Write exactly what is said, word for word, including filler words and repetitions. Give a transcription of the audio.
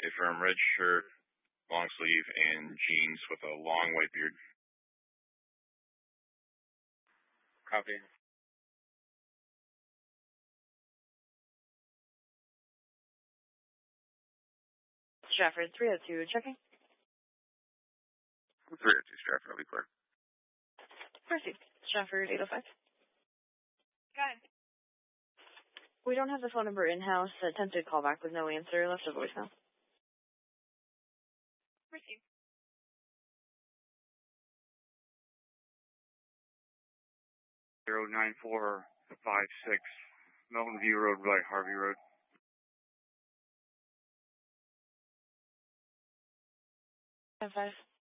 Affirm, red shirt, long sleeve, and jeans with a long white beard. Copy. Stratford, three oh two, checking. three oh two, Stratford, I'll be clear. Proceed. Stratford, eight oh five. Go ahead. We don't have the phone number in-house. Attempted callback with no answer. Left a voicemail. Proceed. Zero nine four five six, Mountain View Road by Harvey Road. ten five.